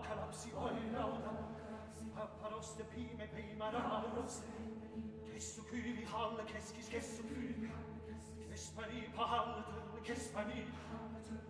calapsi oilauda, paparoste pime peimaravos, Kesu küvi halle keskis kesu küvi, Kespani pahalle kespani,